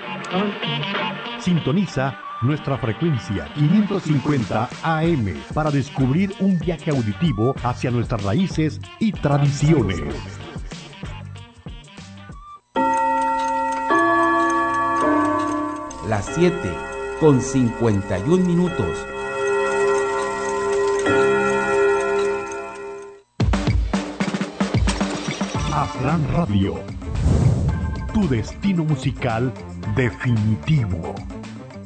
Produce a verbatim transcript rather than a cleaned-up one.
Sintoniza nuestra frecuencia quinientos cincuenta A M para descubrir un viaje auditivo hacia nuestras raíces y tradiciones. Las siete con cincuenta y un minutos. Aslan Radio, tu destino musical definitivo.